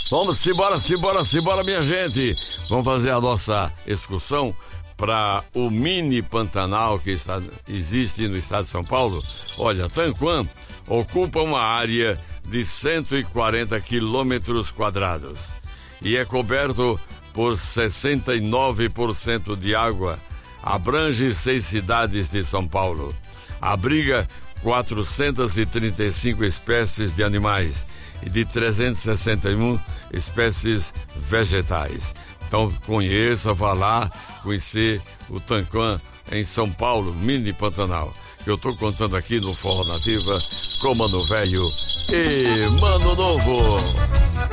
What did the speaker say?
Vamos embora, minha gente. Vamos fazer a nossa excursão para o mini Pantanal que existe no estado de São Paulo. Olha, Tanquã ocupa uma área de 140 quilômetros quadrados e é coberto por 69% de água. Abrange 6 cidades de São Paulo. Abriga 435 espécies de animais e de 361 espécies vegetais. Então vá lá conhecer o Tanquã em São Paulo, mini Pantanal. Eu estou contando aqui no Forró Nativa com Mano Velho e Mano Novo.